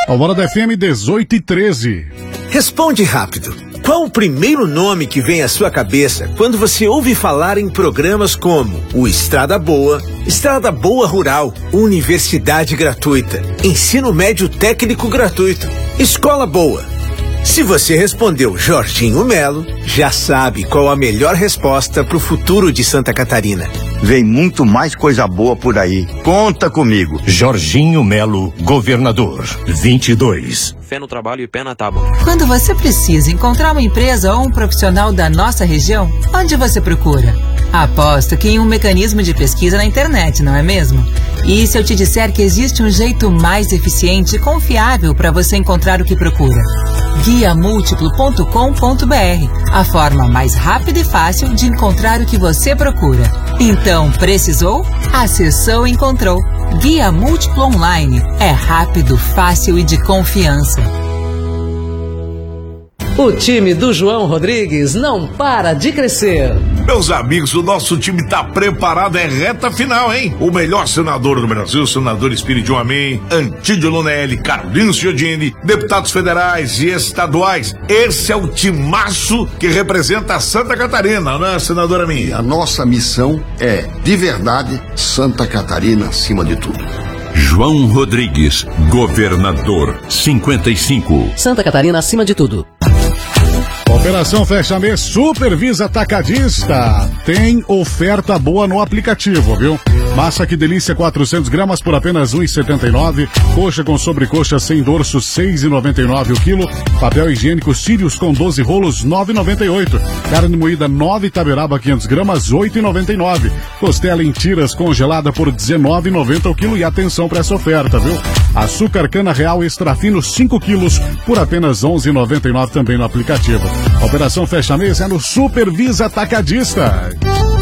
Alvorada FM 18:13. Responde rápido. Qual o primeiro nome que vem à sua cabeça quando você ouve falar em programas como o Estrada Boa Rural, Universidade Gratuita, Ensino Médio Técnico Gratuito, Escola Boa? Se você respondeu Jorginho Melo, já sabe qual a melhor resposta para o futuro de Santa Catarina. Vem muito mais coisa boa por aí. Conta comigo. Jorginho Melo, governador. 22. Fé no trabalho e pé na tábua. Quando você precisa encontrar uma empresa ou um profissional da nossa região, onde você procura? Aposto que em um mecanismo de pesquisa na internet, não é mesmo? E se eu te disser que existe um jeito mais eficiente e confiável para você encontrar o que procura? Guiamúltiplo.com.br, a forma mais rápida e fácil de encontrar o que você procura. Então, precisou? Acessou e encontrou. Guia Múltiplo Online. É rápido, fácil e de confiança. O time do João Rodrigues não para de crescer. Meus amigos, o nosso time está preparado, é reta final, hein? O melhor senador do Brasil, o senador Espiridion Amém, Antídio Lunelli, Carolino Ciodini, deputados federais e estaduais. Esse é o timaço que representa Santa Catarina, né, senador Amém? A nossa missão é, de verdade, Santa Catarina acima de tudo. João Rodrigues, governador, 55. Santa Catarina acima de tudo. Operação Fecha Mês Supervisa Atacadista. Tem oferta boa no aplicativo, viu? Massa Que Delícia 400 gramas por apenas R$ 1,79. Coxa com sobrecoxa sem dorso 6,99 o quilo. Papel higiênico Sirius com 12 rolos 9,98. Carne moída 9 Taberaba 500 gramas 8,99. Costela em tiras congelada por 19,90 o quilo. E atenção para essa oferta, viu? Açúcar cana real extra fino 5 quilos por apenas R$ 11,99 também no aplicativo. A Operação Fecha Mês é no Supervisa Atacadista.